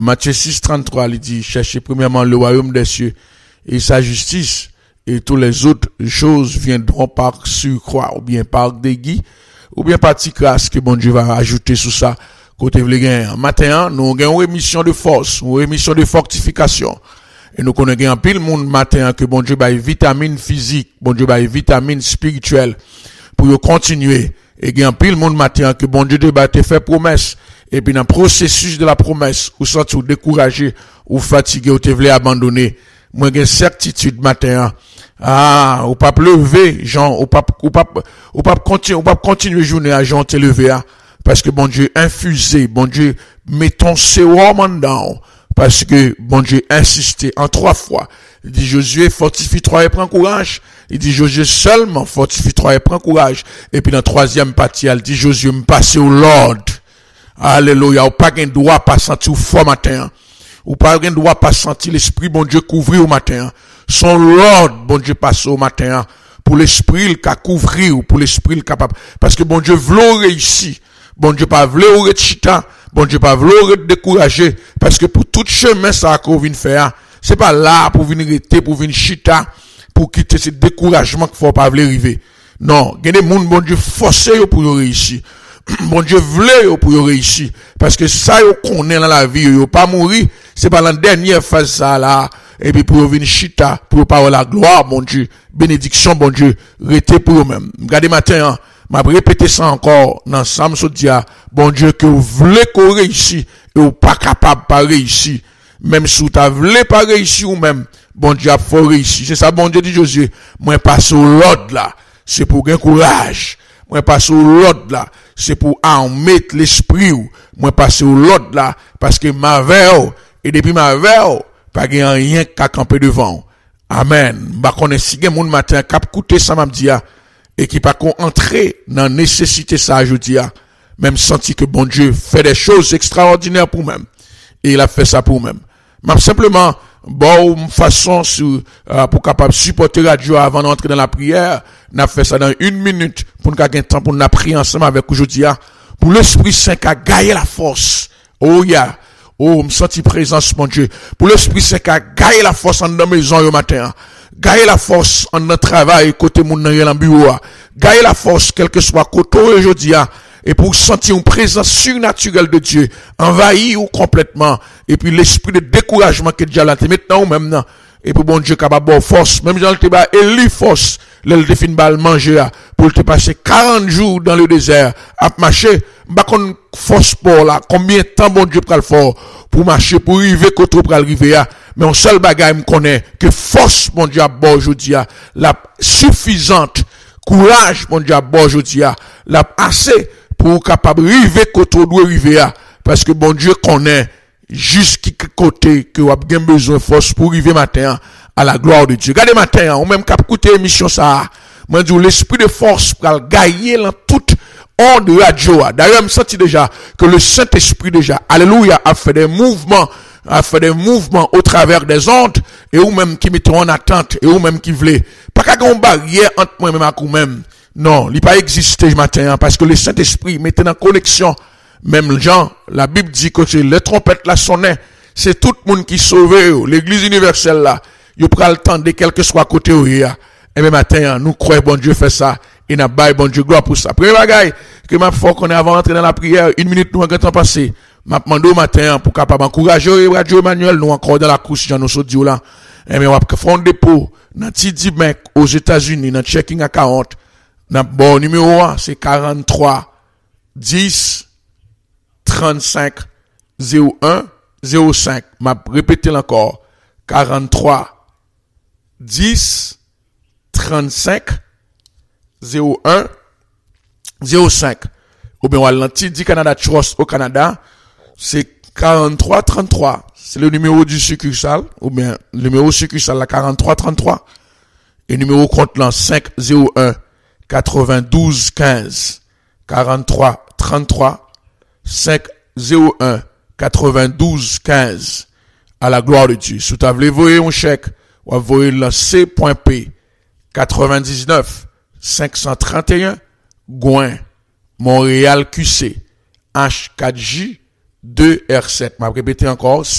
Matthieu 6:33, il dit, cherchez premièrement le royaume des cieux et sa justice, et toutes les autres choses viendront par surcroît, ou bien par déguis, ou bien par petit crasse que bon Dieu va rajouter sous ça, côté vle gen. Matin, nous avons une émission de force, une émission de fortification. Et nous connaissons un pile monde matin que bon Dieu baille vitamine physique, bon Dieu baille vitamine spirituelle, pour continuer. Et gen pile monde matin que bon Dieu te fait promesse. Et puis dans le processus de la promesse, ou senti ou découragé, ou fatigué, ou te voulez abandonner. Moi, j'ai certitude matin. Ou pas lever, Jean, ou pas continuer journée à Jean te lever, parce que bon Dieu infusé, bon Dieu met ton sérum en dedans, parce que bon Dieu insisté en 3 fois. Il dit Josué, fortifie-toi et prends courage. Il dit Josué seulement, fortifie-toi et prends courage. Et puis dans 3e partie, il dit Josué me passe au Lord. Alléluia, ou pas qu'un droit pas sentir fort matin. Ou pas qu'un droit pas sentir l'esprit bon Dieu couvrir au matin. Son Lord, bon Dieu passe au matin. Pour l'esprit il qu'a couvrir, ou pour l'esprit il capable. Parce que bon Dieu veut réussir. Bon Dieu pas veut ou chita. Bon Dieu pas veut décourager. Parce que pour tout chemin ça qu'on vient faire, c'est pas là pour venir rester, pour venir chita, pour quitter ce découragement qu'il faut pas arriver. Non, il y a des gens, bon Dieu, forcé pour réussir. Bon Dieu voulait pour réussir. Parce que ça, qu'on est dans la vie, yo pas mourir, c'est pas la dernière phase ça là. Et puis pour venir chita, pour pas la gloire, bon Dieu, bénédiction, bon Dieu, rester pour eux-mêmes. Regardez matin, m'a répété ça encore dans Psalm Sodia, bon Dieu, que vous voulez qu'on réussisse, et vous pas capable de réussir. Même si vous voulez pas réussir ou même, bon Dieu a faut réussir. C'est ça, bon Dieu dit Josué, moi passe au Lord là, c'est pour gagner courage. Moi passe au Lord là, c'est pour en mettre l'esprit ou. Moi passe au Lord là, parce que ma veille, et depuis ma veille, pas rien qu'à camper devant. Amen. Bah connaît si gen moun matin cap coûter ça m'a dit et qui pas qu'on entrer dans nécessité ça je dis même senti que bon Dieu fait des choses extraordinaires pour même. Et il a fait ça pour même. M'a simplement bon façon pour capable supporter radio avant d'entrer dans la prière, n'a fait ça dans 1 minute pour nous gagner temps pour nous prier ensemble avec aujourd'hui pour l'Esprit Saint qui a gagné la force. Oh yeah. Oh, me senti présence, mon Dieu. Pour l'Esprit Saint qui a gagné la force en dans maison au matin. Gagné la force en dans travail côté mon dans bureau. Gagné la force quel que soit côté aujourd'hui et pour sentir une présence surnaturelle de Dieu envahir ou complètement et puis l'esprit de découragement que déjà là maintenant ou même non et pour bon Dieu capable de force même dans le débat Élie force le défin bal manger pour te passer 40 jours dans le désert à marcher pas qu'on force pour là combien de temps bon Dieu pral fort pour marcher pour arriver côté pour arriver mais on seul bagaille me connaît que force bon Dieu a bon aujourd'hui la suffisante courage bon Dieu a bon aujourd'hui la assez pour capable arriver côté doit arriver parce que bon Dieu connaît jusqu'à côté que vous avez besoin de force pour arriver matin à la gloire de Dieu. Regardez matin, ou même cap écouter émission ça. Moi dis l'esprit de force pour gagner dans toute onde radio. D'ailleurs, me senti déjà que le Saint-Esprit déjà, alléluia, a fait des mouvements au travers des ondes et ou même qui mettent en attente et ou même qui voulaient pas qu'à une barrière entre moi même et même. Non, il pas existé ce matin parce que le Saint-Esprit mettait en connexion. Même Jean, la Bible dit que les trompettes là sonnaient, c'est tout le monde qui sauvé, l'église universelle là, il prend le temps de quel que soit côté où il y a. Et même matin, nous croyons bon Dieu fait ça, et n'a pas bon Dieu gloire pour ça. Premier bagaille, que m'a faut qu'on est avant d'entrer dans la prière, 1 minute nous en temps passé, m'a demandé au matin pour capable encourager Radio Emmanuel, nous encore dans la course, Jean nous saute là. Et mais on va faire un dépôt, dans TD Bank aux États-Unis, dans checking à 40, dans bon numéro 1, c'est 43 10 35 01 05. M'a répété encore. 43 10 35 01 05. Ou bien, on dit Canada Trust au Canada, c'est 43 33. C'est le numéro du succursale, ou bien, le numéro succursale, la 43 33. Et numéro compte là, 501 92 15. 43 33 501 92 15 à la gloire de Dieu. Si vous voulez voyer un chèque, vous voyez le C.P 99 531 Gouin Montréal QC H4J 2 R7. Je vais répéter encore.